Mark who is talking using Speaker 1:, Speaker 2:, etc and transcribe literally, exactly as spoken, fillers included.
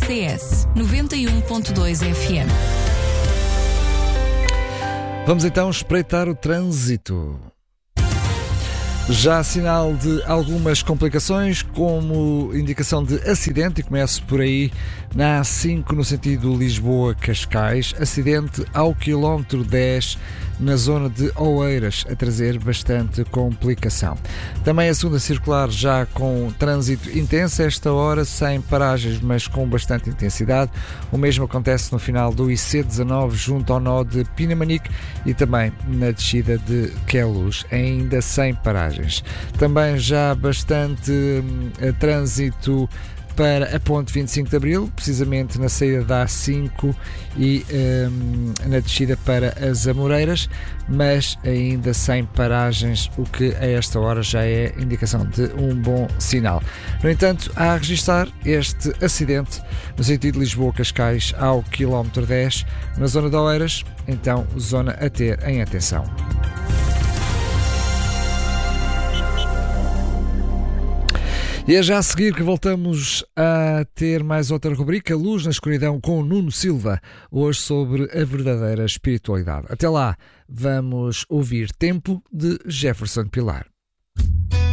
Speaker 1: C S noventa e um ponto dois F M.
Speaker 2: Vamos então espreitar o trânsito. Já há sinal de algumas complicações, como indicação de acidente, e começo por aí na A cinco no sentido Lisboa-Cascais, acidente ao quilómetro dez na zona de Oeiras, a trazer bastante complicação. Também a segunda circular já com trânsito intenso, esta hora sem paragens, mas com bastante intensidade. O mesmo acontece no final do I C dezanove, junto ao nó de Pinamanique, e também na descida de Queluz, ainda sem paragens. Também já bastante hum, trânsito para a ponte vinte e cinco de Abril, precisamente na saída da A cinco e hum, na descida para as Amoreiras, mas ainda sem paragens, o que a esta hora já é indicação de um bom sinal. No entanto, há a registrar este acidente no sentido Lisboa-Cascais ao quilómetro dez, na zona de Oeiras, então zona a ter em atenção. E é já a seguir que voltamos a ter mais outra rubrica, Luz na Escuridão, com o Nuno Silva, hoje sobre a verdadeira espiritualidade. Até lá, vamos ouvir Tempo, de Jefferson Pilar.